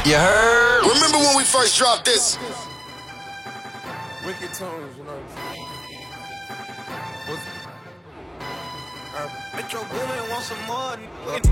You heard? Remember when we first dropped this? Wicked tones, you know. Metro Boomin want some more.